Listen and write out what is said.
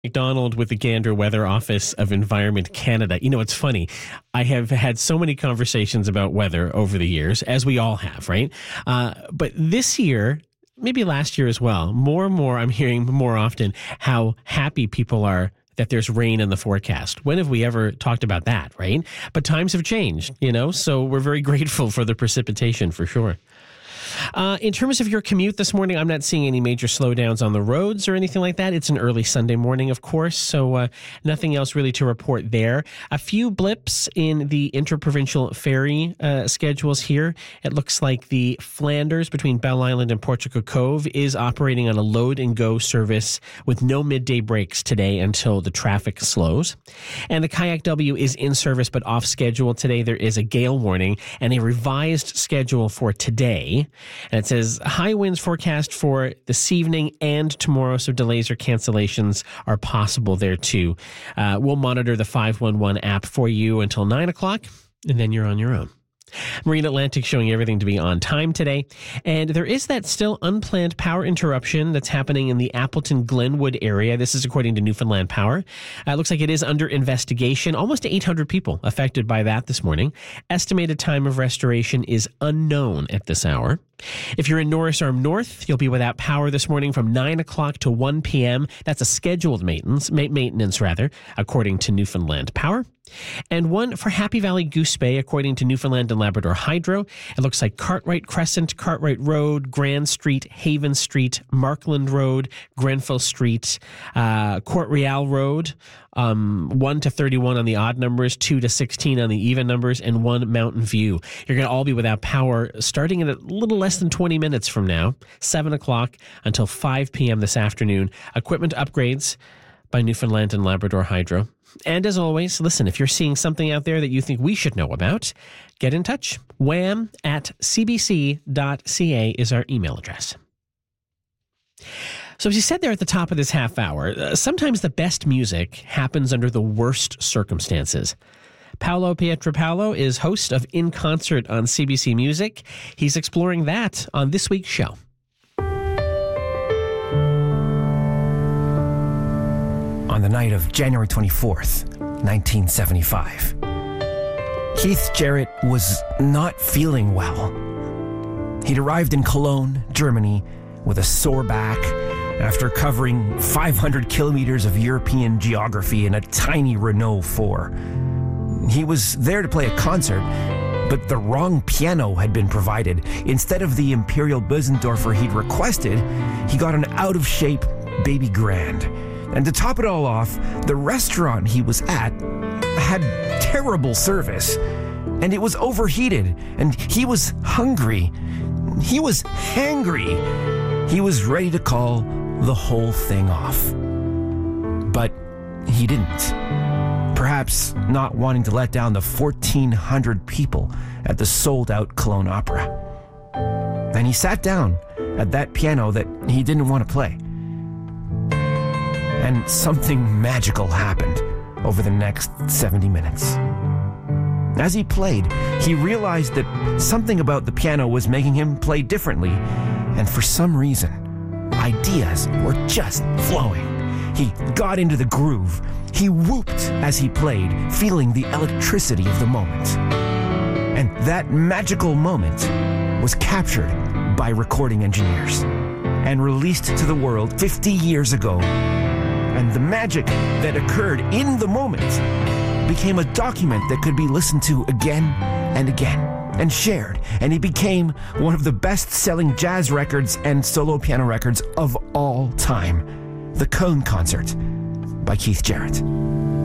McDonald with the Gander Weather Office of Environment Canada. You know, it's funny. I have had so many conversations about weather over the years, as we all have, right? But this year, maybe last year as well, more and more, I'm hearing more often how happy people are that there's rain in the forecast. When have we ever talked about that, right? But times have changed, so we're very grateful for the precipitation for sure. In terms of your commute this morning, I'm not seeing any major slowdowns on the roads or anything like that. It's an early Sunday morning, of course, so nothing else really to report there. A few blips in the interprovincial ferry schedules here. It looks like the Flanders between Bell Island and Portugal Cove is operating on a load and go service with no midday breaks today until the traffic slows. And the Kayak W is in service but off schedule today. There is a gale warning and a revised schedule for today. And it says high winds forecast for this evening and tomorrow, so delays or cancellations are possible there too. We'll monitor the 511 app for you until 9 o'clock, and then you're on your own. Marine Atlantic showing everything to be on time today. And there is that still unplanned power interruption that's happening in the Appleton-Glenwood area. This is according to Newfoundland Power. It looks like it is under investigation. Almost 800 people affected by that this morning. Estimated time of restoration is unknown at this hour. If you're in Norris Arm North, you'll be without power this morning from 9 o'clock to 1 p.m. That's a scheduled maintenance, according to Newfoundland Power. And one for Happy Valley Goose Bay, according to Newfoundland and Labrador Hydro. It looks like Cartwright Crescent, Cartwright Road, Grand Street, Haven Street, Markland Road, Grenfell Street, Court Real Road, 1 to 31 on the odd numbers, 2 to 16 on the even numbers, and 1 Mountain View. You're going to all be without power starting in a little less than 20 minutes from now, 7 o'clock until 5 p.m. this afternoon. Equipment upgrades by Newfoundland and Labrador Hydro. And as always, listen, if you're seeing something out there that you think we should know about, get in touch. wham@cbc.ca is our email address. So as you said there at the top of this half hour, sometimes the best music happens under the worst circumstances. Paolo Pietropaolo is host of In Concert on CBC Music. He's exploring that on this week's show. On the night of January 24th, 1975, Keith Jarrett was not feeling well. He'd arrived in Cologne, Germany, with a sore back after covering 500 kilometers of European geography in a tiny Renault 4. He was there to play a concert, but the wrong piano had been provided. Instead of the Imperial Bösendorfer he'd requested, he got an out-of-shape Baby Grand. And to top it all off, the restaurant he was at had terrible service. And it was overheated. And he was hungry. He was hangry. He was ready to call the whole thing off. But he didn't. Perhaps not wanting to let down the 1,400 people at the sold-out Cologne Opera. And he sat down at that piano that he didn't want to play. And something magical happened over the next 70 minutes. As he played, he realized that something about the piano was making him play differently, and for some reason, ideas were just flowing. He got into the groove. He whooped as he played, feeling the electricity of the moment. And that magical moment was captured by recording engineers and released to the world 50 years ago. And the magic that occurred in the moment became a document that could be listened to again and again and shared. And it became one of the best-selling jazz records and solo piano records of all time. The Cone Concert by Keith Jarrett.